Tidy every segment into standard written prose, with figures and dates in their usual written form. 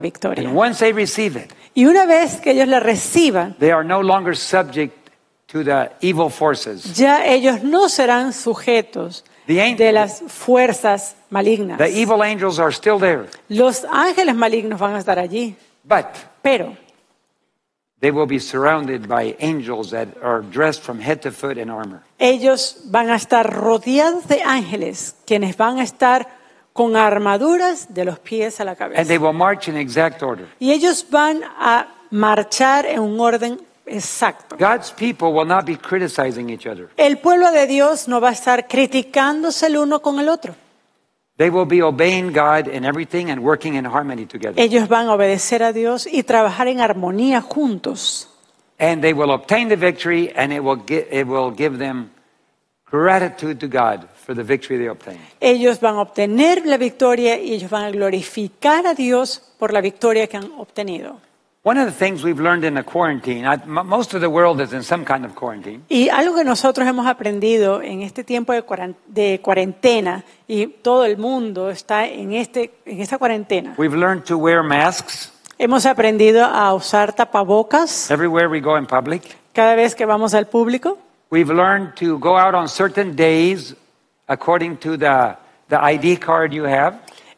victoria. And once they receive it, Y una vez que ellos la reciban, they are no longer subject to the evil forces. ya ellos no serán sujetos de las fuerzas malignas. The evil angels are still there, Los ángeles malignos van a estar allí, but pero they will be surrounded by angels that are dressed from head to foot in armor. ellos van a estar rodeados de ángeles, quienes van a estar con armaduras de los pies a la And cabeza. they will march in exact order. Y ellos van a marchar en un orden exacto. God's people will not be criticizing each other. El pueblo de Dios no va a estar criticándose el uno con el otro. They will be obeying God in everything and working in harmony together. Ellos van a obedecer a Dios y trabajar en armonía juntos. And they will obtain the victory, and it will give them gratitude to God for the victory they obtain. Ellos van a obtener la victoria y ellos van a glorificar a Dios por la victoria que han obtenido. One of the things we've learned in the quarantine, most of the world is in some kind of quarantine, Y algo que nosotros hemos aprendido en este tiempo de cuarentena, y todo el mundo está en esta cuarentena, we've learned to wear masks hemos aprendido a usar tapabocas everywhere we go in public. cada vez que vamos al público. We've learned to go out on certain days according to the ID card you have.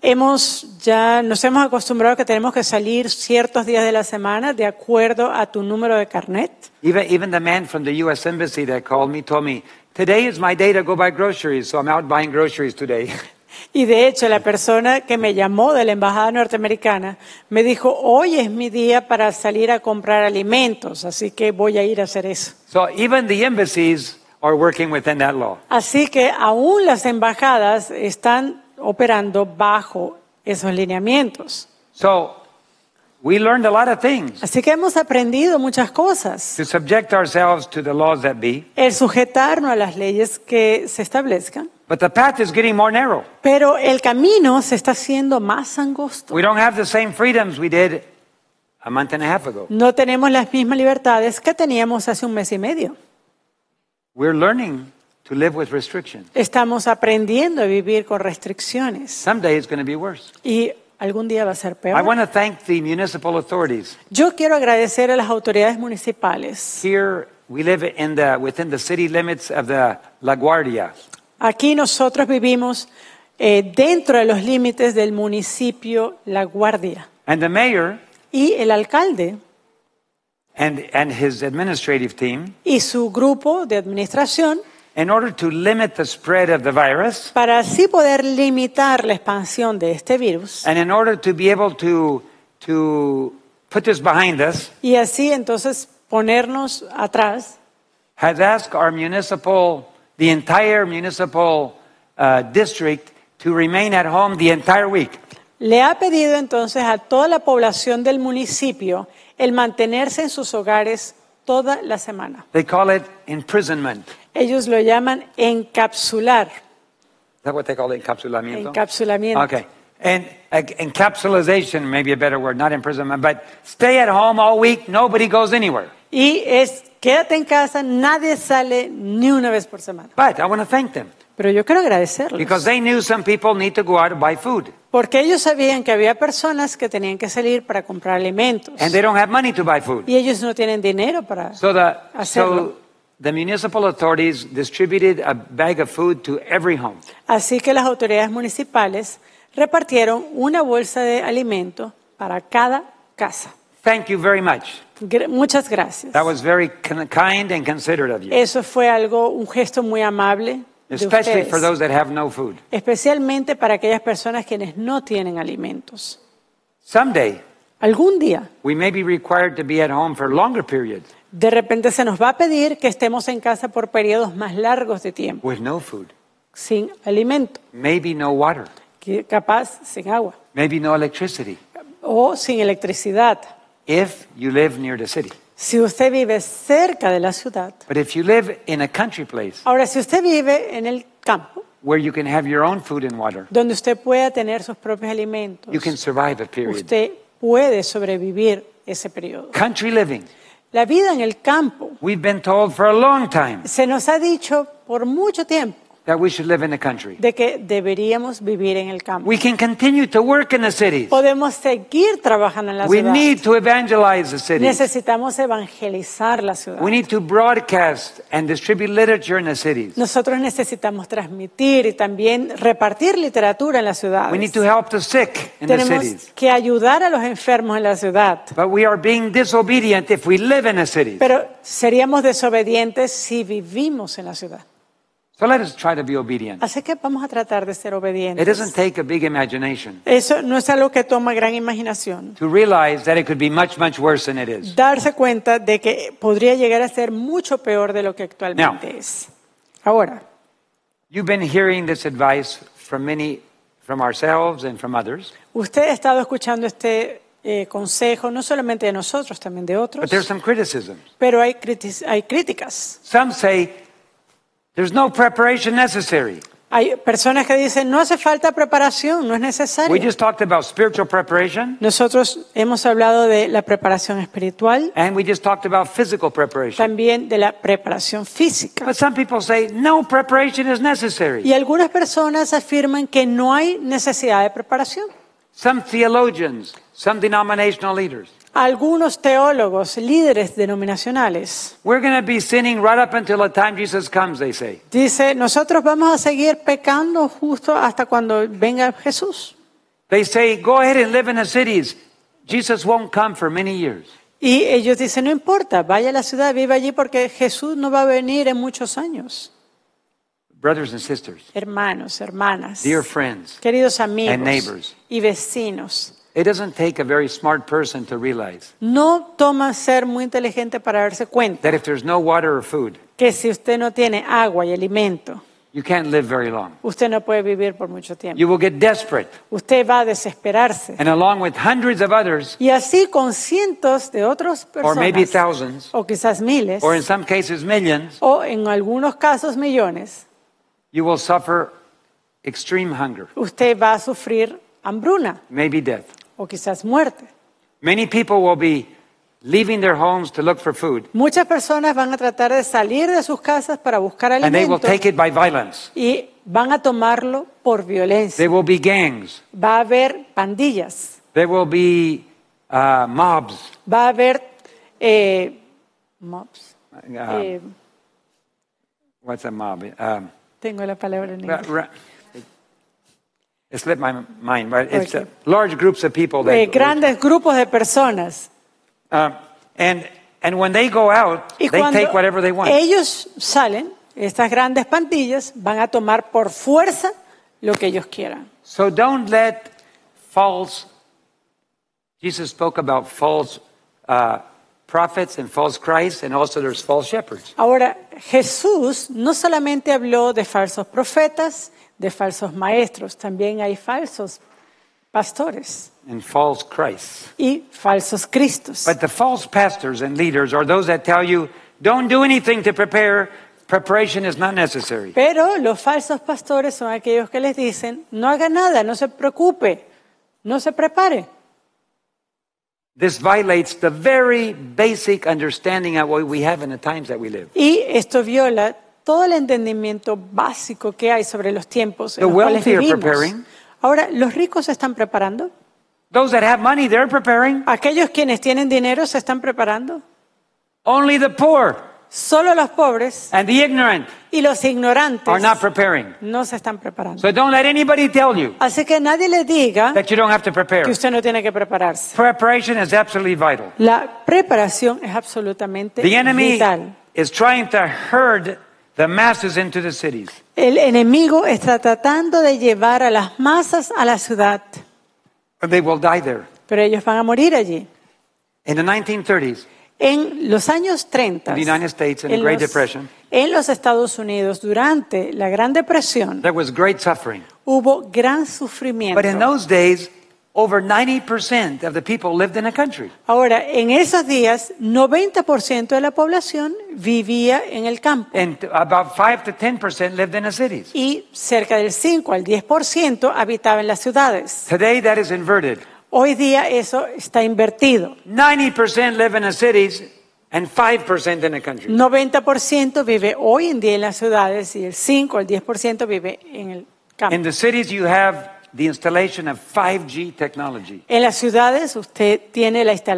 Nos hemos acostumbrado a que tenemos que salir ciertos días de la semana de acuerdo a tu número de carnet. Even the man from the U.S. Embassy that called me told me, today is my day to go buy groceries, so I'm out buying groceries today. Y de hecho, la persona que me llamó de la embajada norteamericana me dijo, hoy es mi día para salir a comprar alimentos, así que voy a ir a hacer eso. So even the embassies are working within that law. Así que aún las embajadas están operando bajo esos lineamientos. So we learned a lot of things. Así que hemos aprendido muchas cosas. To subject ourselves to the laws that be. El sujetarnos a las leyes que se establezcan. But the path is getting more narrow. Pero el camino se está haciendo más angosto. We don't have the same freedoms we did a month and a half ago. No tenemos las mismas libertades que teníamos hace un mes y medio. We're learning to live with restrictions. Estamos aprendiendo a vivir con restricciones. Someday it's going to be worse. Y algún día va a ser I peor. want to thank the municipal authorities. Yo quiero agradecer a las autoridades municipales. Here we live within the city limits of the La Guardia. Aquí nosotros vivimos dentro de los límites del municipio La Guardia. And the mayor Y el alcalde and his administrative team, y su grupo de administración, in order to limit the spread of the virus, para así poder limitar la expansión de este virus, and in order to be able to put this behind us, y así entonces ponernos atrás, has asked the entire municipal district to remain at home the entire week. le ha pedido entonces a toda la población del municipio el mantenerse en sus hogares toda la semana. They call it imprisonment. Ellos lo llaman encapsular. Is that what they call it? Encapsulamiento? Encapsulamiento. Okay. And encapsulation, maybe a better word, not imprisonment, but stay at home all week, nobody goes anywhere. Y es, quédate en casa, nadie sale ni una vez por semana. But I want to thank them Pero yo quiero agradecerles. because they knew some people need to go out and buy food. Porque ellos sabían que había personas que tenían que salir para comprar alimentos. And they don't have money to buy food. Y ellos no tienen dinero para So hacerlo. the municipal authorities distributed a bag of food to every home. Así que las autoridades municipales repartieron una bolsa de alimento para cada casa. Thank you very much. Muchas gracias. That was very kind and considerate of you, Eso fue un gesto muy amable de especially for ustedes, those that have no food. especialmente para aquellas personas quienes no tienen alimentos. Someday, Algún día, we may be required to be at home for longer periods de repente se nos va a pedir que estemos en casa por periodos más largos de tiempo, with no food, sin alimento, maybe no water, capaz sin agua maybe no electricity, o sin electricidad. if you live near the city. Si usted vive cerca de la ciudad, But if you live in a country place ahora si usted vive en el campo, where you can have your own food and water, donde usted pueda tener sus propios alimentos, you can survive a period. usted puede sobrevivir ese periodo. Country living, La vida en el campo, we've been told for a long time, se nos ha dicho por mucho tiempo, that we should live in the country. de que deberíamos vivir en el campo. We can continue to work in the cities. Podemos seguir trabajando en la We ciudad. need to evangelize the cities. Necesitamos evangelizar la ciudad. We need to broadcast and distribute literature in the cities. Nosotros necesitamos transmitir y también repartir literatura en las ciudades. We need to help the sick in the Tenemos cities. que ayudar a los enfermos en la ciudad. But we are being disobedient if we live in the cities. Pero seríamos desobedientes si vivimos en la ciudad. So let us try to be obedient. Así que vamos a tratar de ser It obedientes. doesn't take a big imagination Eso no es algo que toma gran imaginación. to realize that it could be much, much worse than it is. Darse cuenta de que podría llegar a ser mucho peor de lo que actualmente es. Ahora, You've been hearing this advice from ourselves and from others. usted ha estado escuchando este consejo, no solamente de nosotros, también de otros, But there's some criticisms. pero hay críticas. Some say there's no preparation necessary. Hay personas que dicen, no hace falta preparación, no es We necesario. just talked about spiritual preparation, Nosotros hemos hablado de la preparación espiritual, and we just talked about physical preparation. también de la preparación física. But some people say no preparation is necessary. Y algunas personas afirman que no hay necesidad de preparación. Some theologians, some denominational leaders. Algunos teólogos, líderes denominacionales, We're going to be sinning right up until the time Jesus comes, they say. dice, nosotros vamos a seguir pecando justo hasta cuando venga Jesús. They say, go ahead and live in the cities. Jesus won't come for many years. Y ellos dicen, no importa, vaya a la ciudad, viva allí porque Jesús no va a venir en muchos años. Brothers and sisters, Hermanos, hermanas, dear friends, queridos and amigos neighbors. y vecinos, It doesn't take a very smart person to realize no toma ser muy inteligente para darse cuenta that if there's no water or food, que si usted no tiene agua y alimento, you can't live very long. usted no puede vivir por mucho tiempo. You will get desperate. Usted va a desesperarse. And along with hundreds of others, Y así con cientos de otras or maybe personas, thousands, o quizás miles, or in some cases millions, o en algunos casos millones, you will suffer extreme hunger, usted va a sufrir hambruna maybe death. o quizás muerte. Many people will be leaving their homes to look for food, Muchas personas van a tratar de salir de sus casas para buscar and they will alimento take it by violence. y van a tomarlo por violencia. There will be gangs. Va a haber pandillas, There will be mobs. va a haber mobs. What's a mob? Tengo la palabra en inglés. It slipped my mind, but it's Okay. large groups of people. That, Grandes grupos de personas. and when they go out, Y they cuando take whatever they want. ellos salen, estas grandes pandillas van a tomar por fuerza lo que ellos quieran. So don't let false. Jesus spoke about false prophets and false Christ, and also there's false shepherds. Ahora, Jesús no solamente habló de falsos profetas, de falsos maestros, también hay falsos pastores And false Christ. y falsos cristos. But the false pastors and leaders are those that tell you, don't do anything to prepare. Preparation is not necessary. Pero los falsos pastores son aquellos que les dicen, no haga nada, no se preocupe, no se prepare. This violates the very basic understanding of what we have in the times that we live. Y esto viola todo el entendimiento básico que hay sobre los tiempos en The los cuales wealthy are vivimos. preparing. Ahora, ¿los ricos se están preparando? Those that have money, they're preparing. ¿Aquellos quienes tienen dinero se están preparando? Only the poor Solo los pobres and the ignorant y los ignorantes are not preparing. no se están preparando. So don't let anybody tell you Así que nadie le diga that you don't have to prepare. que usted no tiene que prepararse. Preparation is absolutely vital. La preparación es absolutamente The enemy vital. is trying to herd the masses into the cities. El enemigo está tratando de llevar a las masas a la ciudad, And they will die there. pero ellos van a morir allí. In the 1930s, En los años 30, in the United States, in the Great Depression, en los Estados Unidos, durante la Gran Depresión, there was great suffering. hubo gran sufrimiento. But in those days, over 90% of the people lived in the country. Ahora, en esos días, 90% de la población vivía en el campo And about 5 to 10% lived in the cities. y cerca del 5 al 10% habitaba en las ciudades. Today, that is inverted. Hoy día eso está invertido. 90% live in the cities, and 5% in the country. 90% vive hoy en día en las ciudades y el 10% vive en el campo. In the cities, you have the installation of 5G technology. En las ciudades usted tiene la instalación